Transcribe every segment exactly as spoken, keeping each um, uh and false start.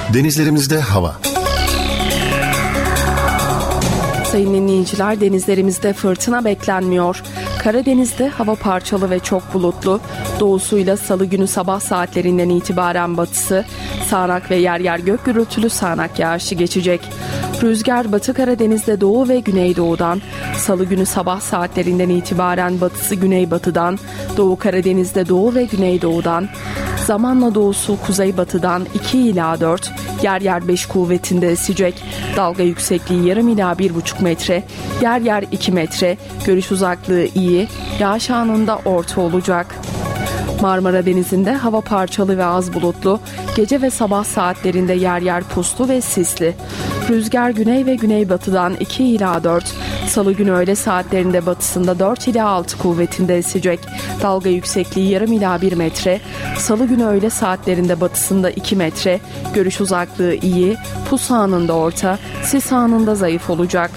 Denizlerimizde hava. Sayın dinleyiciler, denizlerimizde fırtına beklenmiyor. Karadeniz'de hava parçalı ve çok bulutlu. Doğusuyla salı günü sabah saatlerinden itibaren batısı, sağanak ve yer yer gök gürültülü sağanak yağışı geçecek. Rüzgar Batı Karadeniz'de doğu ve güneydoğudan, salı günü sabah saatlerinden itibaren batısı güneybatıdan, Doğu Karadeniz'de doğu ve güneydoğudan, zamanla doğusu kuzeybatıdan iki ila dört, yer yer beş kuvvetinde esecek. Dalga yüksekliği yarım ila bir buçuk metre, yer yer iki metre, görüş uzaklığı iyi, yağış anında orta olacak. Marmara Denizi'nde hava parçalı ve az bulutlu, gece ve sabah saatlerinde yer yer puslu ve sisli. Rüzgar güney ve güneybatıdan iki ila dört, salı günü öğle saatlerinde batısında dört ila altı kuvvetinde esecek. Dalga yüksekliği yarım ila bir metre, salı günü öğle saatlerinde batısında iki metre, görüş uzaklığı iyi, pus anında orta, sis anında zayıf olacak.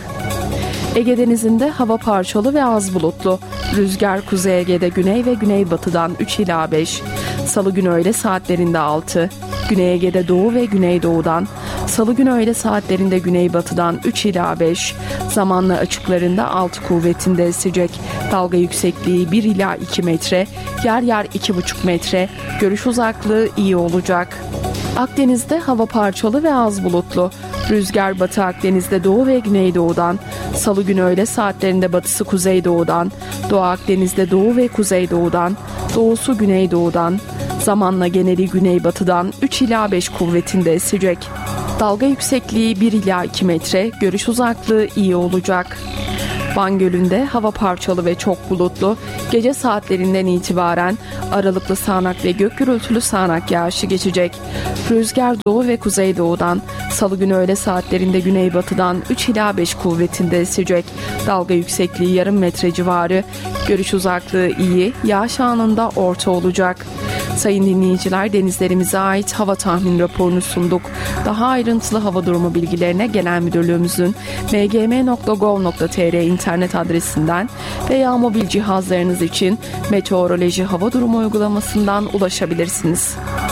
Ege Denizi'nde hava parçalı ve az bulutlu. Rüzgar Kuzey Ege'de güney ve güneybatıdan üç ila beş. Salı günü öğle saatlerinde altı. Güney Ege'de doğu ve güneydoğudan. Salı günü öğle saatlerinde güneybatıdan üç ila beş. Zamanla açıklarında altı kuvvetinde esecek. Dalga yüksekliği bir ila iki metre. Yer yer iki buçuk metre. Görüş uzaklığı iyi olacak. Akdeniz'de hava parçalı ve az bulutlu. Rüzgar Batı Akdeniz'de doğu ve güneydoğudan, salı günü öğle saatlerinde batısı kuzeydoğudan, Doğu Akdeniz'de doğu ve kuzeydoğudan, doğusu güneydoğudan, zamanla geneli güneybatıdan üç ila beş kuvvetinde esecek. Dalga yüksekliği bir ila iki metre, görüş uzaklığı iyi olacak. Van Gölü'nde hava parçalı ve çok bulutlu. Gece saatlerinden itibaren aralıklı sağanak ve gök gürültülü sağanak yağışı geçecek. Rüzgar doğu ve kuzeydoğudan, salı günü öğle saatlerinde güneybatıdan üç ila beş kuvvetinde esecek. Dalga yüksekliği yarım metre civarı. Görüş uzaklığı iyi, yağış anında orta olacak. Sayın dinleyiciler, denizlerimize ait hava tahmin raporunu sunduk. Daha ayrıntılı hava durumu bilgilerine Genel Müdürlüğümüzün m g m nokta gov nokta t r internet adresinden veya mobil cihazlarınız için Meteoroloji Hava Durumu uygulamasından ulaşabilirsiniz.